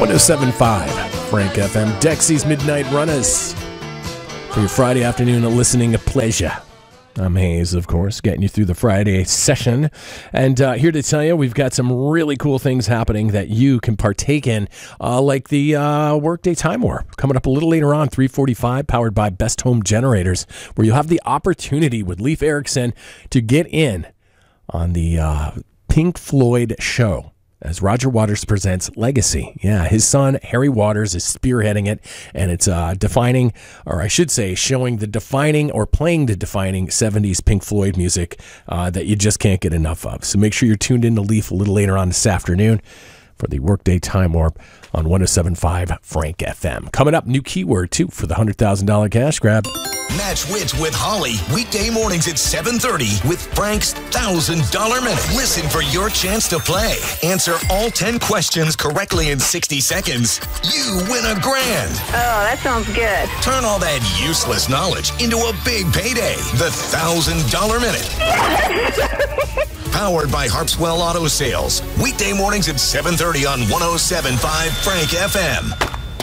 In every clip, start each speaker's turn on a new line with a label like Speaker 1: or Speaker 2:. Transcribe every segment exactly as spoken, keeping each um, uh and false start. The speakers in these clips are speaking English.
Speaker 1: one oh seven point five Frank F M, Dexy's Midnight Runners. For your Friday afternoon listening pleasure. I'm Hayes, of course, getting you through the Friday session. And uh, here to tell you, we've got some really cool things happening that you can partake in, uh, like the uh, Workday Time Warp, coming up a little later on, three forty-five, powered by Best Home Generators, where you'll have the opportunity with Leif Erikson to get in on the uh, Pink Floyd show, as Roger Waters presents Legacy. Yeah, his son, Harry Waters, is spearheading it, and it's uh, defining, or I should say, showing the defining or playing the defining seventies Pink Floyd music uh, that you just can't get enough of. So make sure you're tuned in to Leaf a little later on this afternoon for the Workday Time Warp on one oh seven point five Frank F M. Coming up, new keyword, too, for the one hundred thousand dollars cash grab.
Speaker 2: Match Wits with Holly, weekday mornings at seven thirty with Frank's one thousand dollars Minute. Listen for your chance to play. Answer all ten questions correctly in sixty seconds. You win a grand.
Speaker 3: Oh, that sounds good.
Speaker 2: Turn all that useless knowledge into a big payday. The one thousand dollars Minute. Powered by Harpswell Auto Sales. Weekday mornings at seven thirty on one oh seven point five Frank F M.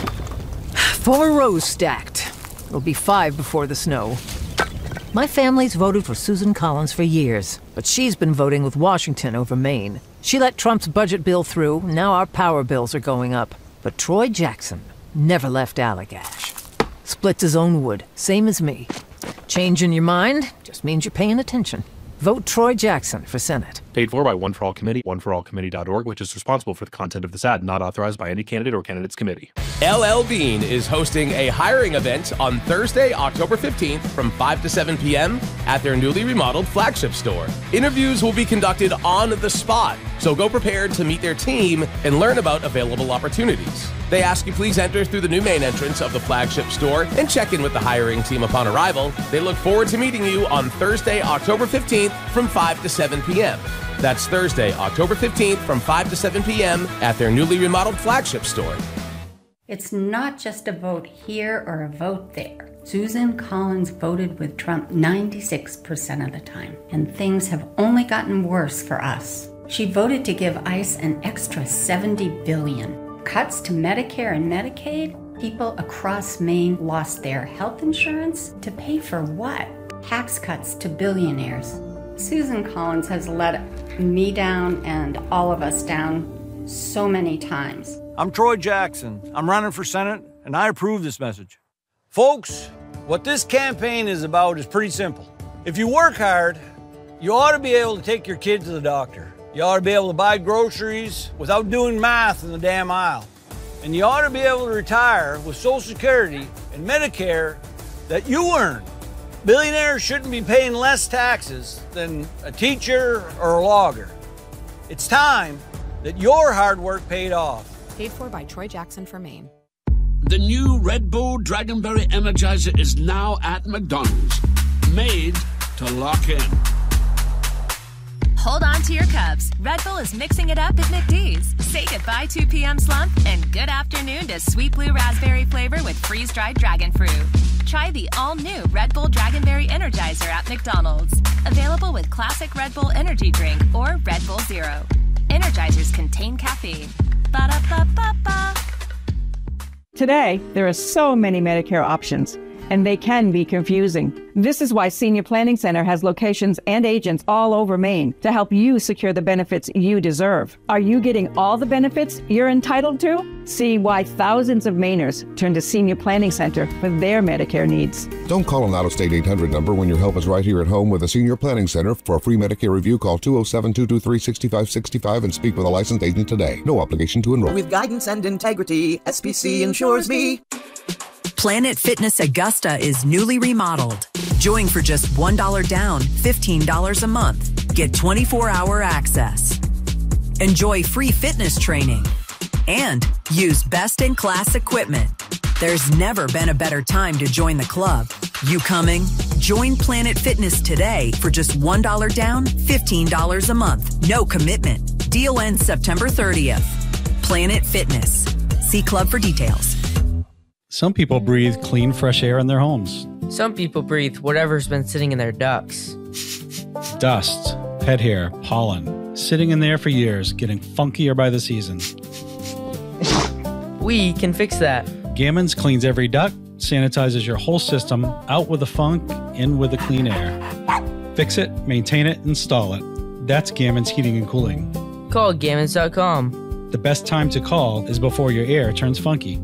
Speaker 4: Four rows stacked. It'll be five before the snow. My family's voted for Susan Collins for years, but she's been voting with Washington over Maine. She let Trump's budget bill through, now our power bills are going up. But Troy Jackson never left Allagash. Splits his own wood, same as me. Changing your mind just means you're paying attention. Vote Troy Jackson for Senate.
Speaker 5: Paid for by One for All Committee, one for all committee dot org, which is responsible for the content of this ad, not authorized by any candidate or candidates committee.
Speaker 6: L L Bean is hosting a hiring event on Thursday, October fifteenth from five to seven p.m. at their newly remodeled flagship store. Interviews will be conducted on the spot, so go prepared to meet their team and learn about available opportunities. They ask you please enter through the new main entrance of the flagship store and check in with the hiring team upon arrival. They look forward to meeting you on Thursday, October fifteenth from five to seven p.m. That's Thursday, October fifteenth from five to seven p.m. at their newly remodeled flagship store.
Speaker 7: It's not just a vote here or a vote there. Susan Collins voted with Trump ninety-six percent of the time, and things have only gotten worse for us. She voted to give ICE an extra seventy billion dollars. Cuts to Medicare and Medicaid? People across Maine lost their health insurance to pay for what? Tax cuts to billionaires. Susan Collins has let me down and all of us down so many times.
Speaker 8: I'm Troy Jackson. I'm running for Senate, and I approve this message. Folks, what this campaign is about is pretty simple. If you work hard, you ought to be able to take your kid to the doctor. You ought to be able to buy groceries without doing math in the damn aisle. And you ought to be able to retire with Social Security and Medicare that you earn. Billionaires shouldn't be paying less taxes than a teacher or a logger. It's time that your hard work paid off.
Speaker 9: Paid for by Troy Jackson for Maine.
Speaker 10: The new Red Bull Dragonberry Energizer is now at McDonald's. Made to lock in.
Speaker 11: Hold on to your cups. Red Bull is mixing it up at McD's. Say goodbye two p.m. slump and good afternoon to sweet blue raspberry flavor with freeze-dried dragon fruit. Try the all-new Red Bull Dragonberry Energizer at McDonald's. Available with classic Red Bull energy drink or Red Bull Zero. Energizers contain caffeine. Ba-da-ba-ba-ba.
Speaker 12: Today, there are so many Medicare options, and they can be confusing. This is why Senior Planning Center has locations and agents all over Maine to help you secure the benefits you deserve. Are you getting all the benefits you're entitled to? See why thousands of Mainers turn to Senior Planning Center for their Medicare needs.
Speaker 13: Don't call an out-of-state eight hundred number when your help is right here at home with the Senior Planning Center. For a free Medicare review, call two oh seven, two two three, six five six five and speak with a licensed agent today. No obligation to enroll.
Speaker 14: With guidance and integrity, S P C insures me.
Speaker 15: Planet Fitness Augusta is newly remodeled. Join for just one dollar down, fifteen dollars a month. Get twenty-four hour access. Enjoy free fitness training. And use best-in-class equipment. There's never been a better time to join the club. You coming? Join Planet Fitness today for just one dollar down, fifteen dollars a month. No commitment. Deal ends September thirtieth. Planet Fitness. See club for details.
Speaker 16: Some people breathe clean, fresh air in their homes.
Speaker 17: Some people breathe whatever's been sitting in their ducts.
Speaker 16: Dust, pet hair, pollen, sitting in there for years, getting funkier by the season.
Speaker 17: We can fix that.
Speaker 16: Gammons cleans every duct, sanitizes your whole system, out with the funk, in with the clean air. Fix it, maintain it, install it. That's Gammons Heating and Cooling.
Speaker 17: Call gammons dot com.
Speaker 16: The best time to call is before your air turns funky.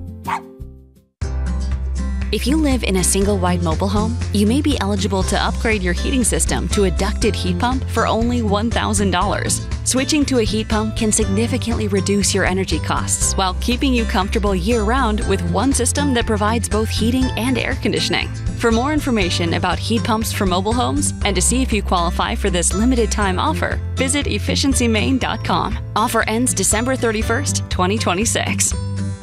Speaker 3: If you live in a single-wide mobile home, you may be eligible to upgrade your heating system to a ducted heat pump for only one thousand dollars. Switching to a heat pump can significantly reduce your energy costs while keeping you comfortable year-round with one system that provides both heating and air conditioning. For more information about heat pumps for mobile homes and to see if you qualify for this limited-time offer, visit efficiency maine dot com. Offer ends December thirty-first, twenty twenty-six.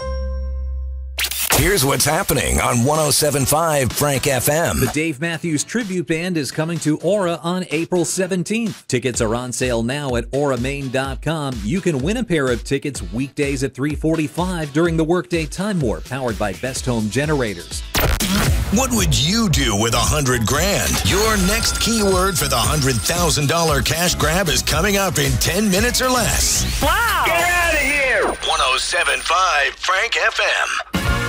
Speaker 2: Here's what's happening on one oh seven point five Frank F M.
Speaker 18: The Dave Matthews Tribute Band is coming to Aura on April seventeenth. Tickets are on sale now at aura maine dot com. You can win a pair of tickets weekdays at three forty-five during the Workday Time Warp, powered by Best Home Generators.
Speaker 2: What would you do with a hundred grand? Your next keyword for the hundred thousand dollar cash grab is coming up in ten minutes or less.
Speaker 19: Wow! Get out of here!
Speaker 2: one oh seven point five Frank F M.